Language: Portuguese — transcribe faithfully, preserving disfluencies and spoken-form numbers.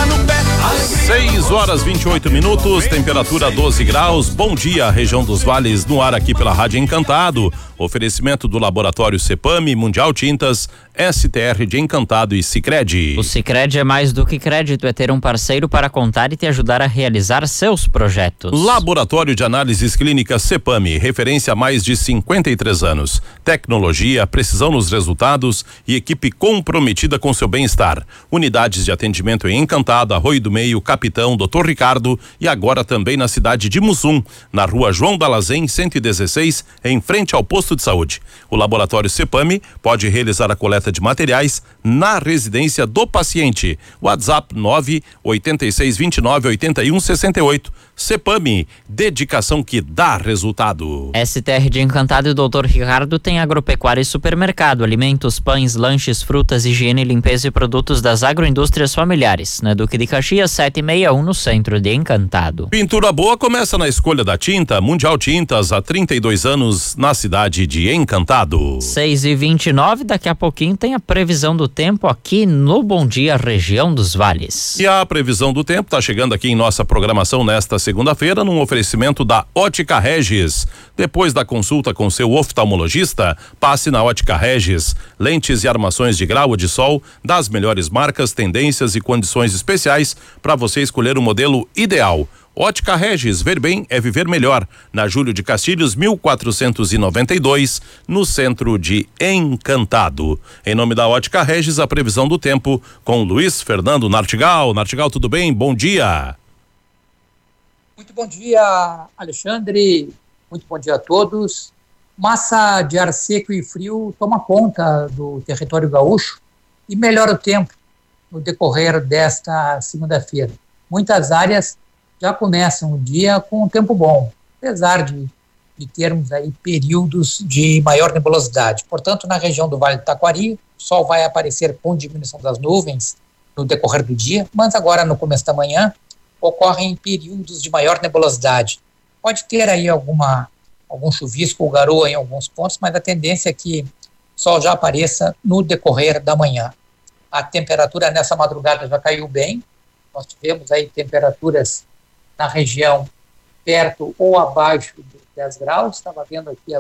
tá no pé. seis horas vinte e oito minutos, temperatura doze graus. Bom dia, região dos Vales, no ar aqui pela Rádio Encantado. Oferecimento do Laboratório Cepame, Mundial Tintas, S T R de Encantado e Sicredi. O Sicredi é mais do que crédito, é ter um parceiro para contar e te ajudar a realizar seus projetos. Laboratório de Análises Clínicas Cepame, referência há mais de cinquenta e três anos. Tecnologia, precisão nos resultados e equipe comprometida com seu bem-estar. Unidades de atendimento em Encantado, Arroio do Meio, Capitão, doutor Ricardo e agora também na cidade de Mussum, na rua João Dalazem, cento e dezesseis, em frente ao posto de saúde. O Laboratório Cepame pode realizar a coleta de materiais na residência do paciente. WhatsApp nove oito seis dois nove oito um seis oito. Cepame, dedicação que dá resultado. S T R de Encantado e doutor Ricardo tem agropecuária e supermercado, alimentos, pães, lanches, frutas, higiene, limpeza e produtos das agroindústrias familiares. Na Duque de Caxias setecentos e sessenta e um, no centro de Encantado. Pintura boa começa na escolha da tinta. Mundial Tintas, há trinta e dois anos, na cidade de Encantado. seis e vinte e nove, daqui a pouquinho tem a previsão do tempo aqui no Bom Dia, região dos Vales. E a previsão do tempo está chegando aqui em nossa programação nesta segunda-feira, num oferecimento da Ótica Regis. Depois da consulta com seu oftalmologista, passe na Ótica Regis. Lentes e armações de grau ou de sol, das melhores marcas, tendências e condições especiais para você escolher o modelo ideal. Ótica Regis, ver bem é viver melhor. Na Júlio de Castilhos, mil quatrocentos e noventa e dois, no centro de Encantado. Em nome da Ótica Regis, a previsão do tempo com Luiz Fernando Nartigal. Nartigal, tudo bem? Bom dia. Muito bom dia, Alexandre. Muito bom dia a todos. Massa de ar seco e frio toma conta do território gaúcho e melhora o tempo no decorrer desta segunda-feira. Muitas áreas já começam o dia com um tempo bom, apesar de, de termos aí períodos de maior nebulosidade. Portanto, na região do Vale do Taquari, o sol vai aparecer com diminuição das nuvens no decorrer do dia, mas agora no começo da manhã ocorrem períodos de maior nebulosidade. Pode ter aí alguma, algum chuvisco ou garoa em alguns pontos, mas a tendência é que o sol já apareça no decorrer da manhã. A temperatura nessa madrugada já caiu bem, nós tivemos aí temperaturas na região perto ou abaixo de dez graus, estava vendo aqui